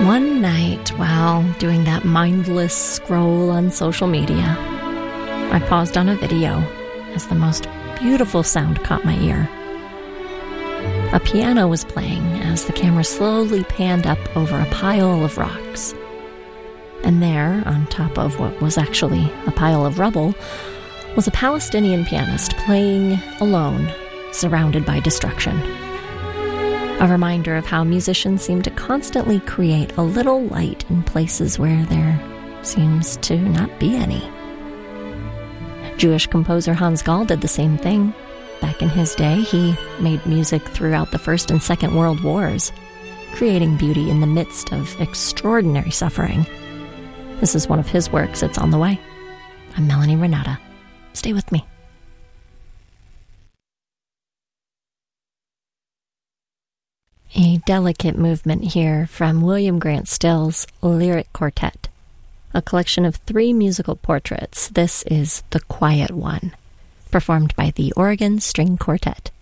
One night, while doing that mindless scroll on social media, I paused on a video as the most beautiful sound caught my ear. A piano was playing as the camera slowly panned up over a pile of rocks. And there, on top of what was actually a pile of rubble, was a Palestinian pianist playing alone, surrounded by destruction. A reminder of how musicians seem to constantly create a little light in places where there seems to not be any. Jewish composer Hans Gall did the same thing. Back in his day, he made music throughout the First and Second World Wars, creating beauty in the midst of extraordinary suffering. This is one of his works. It's on the way. I'm Melanie Renata. Stay with me. A delicate movement here from William Grant Still's Lyric Quartet, a collection of 3 musical portraits. This is The Quiet One, performed by the Oregon String Quartet.